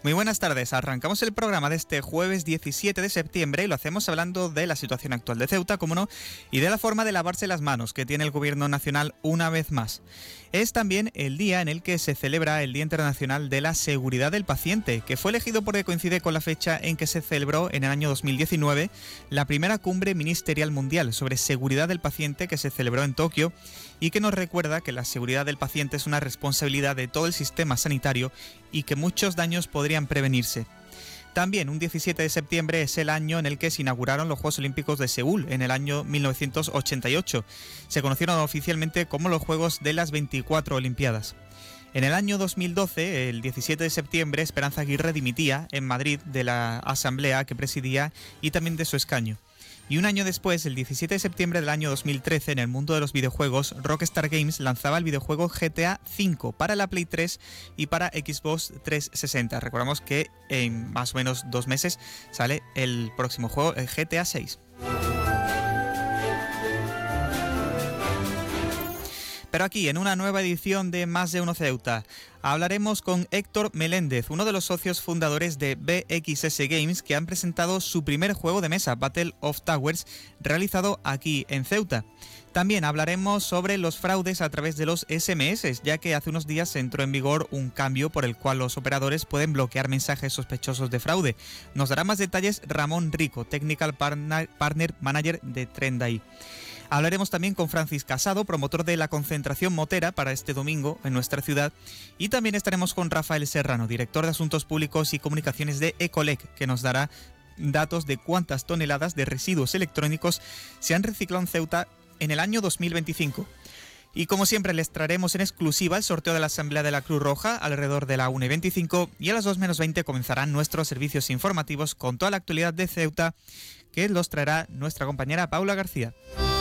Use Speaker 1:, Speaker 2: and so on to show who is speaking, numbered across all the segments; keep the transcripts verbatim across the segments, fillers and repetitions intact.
Speaker 1: Muy buenas tardes. Arrancamos el programa de este jueves diecisiete de septiembre y lo hacemos hablando de la situación actual de Ceuta, como no, y de la forma de lavarse las manos que tiene el Gobierno Nacional una vez más. Es también el día en el que se celebra el Día Internacional de la Seguridad del Paciente, que fue elegido porque coincide con la fecha en que se celebró en el año dos mil diecinueve la primera cumbre ministerial mundial sobre seguridad del paciente que se celebró en Tokio y que nos recuerda que la seguridad del paciente es una responsabilidad de todo el sistema sanitario y que muchos daños podrían prevenirse. También un diecisiete de septiembre es el año en el que se inauguraron los Juegos Olímpicos de Seúl, en el año mil novecientos ochenta y ocho. Se conocieron oficialmente como los Juegos de las veinticuatro Olimpiadas. En el año dos mil doce, el diecisiete de septiembre, Esperanza Aguirre dimitía en Madrid de la asamblea que presidía y también de su escaño. Y un año después, el diecisiete de septiembre del año dos mil trece, en el mundo de los videojuegos, Rockstar Games lanzaba el videojuego G T A cinco para la Play tres y para Xbox trescientos sesenta. Recordamos que en más o menos dos meses sale el próximo juego, el G T A seis. Pero aquí, en una nueva edición de Más de Uno Ceuta, hablaremos con Héctor Meléndez, uno de los socios fundadores de B X S Games, que han presentado su primer juego de mesa, Battle of Towers, realizado aquí en Ceuta. También hablaremos sobre los fraudes a través de los S M S, ya que hace unos días entró en vigor un cambio por el cual los operadores pueden bloquear mensajes sospechosos de fraude. Nos dará más detalles Ramón Rico, Technical Partner, Partner Manager de Trendai. Hablaremos también con Francis Casado, promotor de la concentración motera para este domingo en nuestra ciudad. Y también estaremos con Rafael Serrano, director de Asuntos Públicos y Comunicaciones de Ecolec, que nos dará datos de cuántas toneladas de residuos electrónicos se han reciclado en Ceuta en el año dos mil veinticinco. Y como siempre les traeremos en exclusiva el sorteo de la Asamblea de la Cruz Roja alrededor de la una y veinticinco, y a las dos menos veinte comenzarán nuestros servicios informativos con toda la actualidad de Ceuta, que los traerá nuestra compañera Paula García.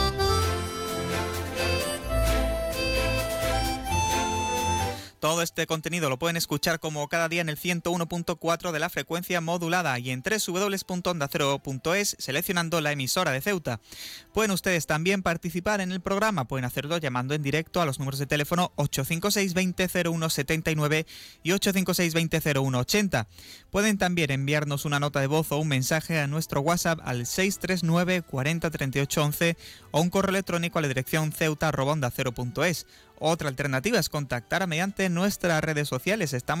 Speaker 1: Todo este contenido lo pueden escuchar como cada día en el ciento uno punto cuatro de la frecuencia modulada y en doble u doble u doble u punto onda cero punto es seleccionando la emisora de Ceuta. Pueden ustedes también participar en el programa, pueden hacerlo llamando en directo a los números de teléfono ocho cinco seis veinte cero uno setenta y nueve y ocho cinco seis veinte cero uno ochenta. Pueden también enviarnos una nota de voz o un mensaje a nuestro WhatsApp al seis tres nueve cuarenta treinta y ocho once o un correo electrónico a la dirección ceuta arroba onda cero punto es. Otra alternativa es contactar mediante nuestras redes sociales. Estamos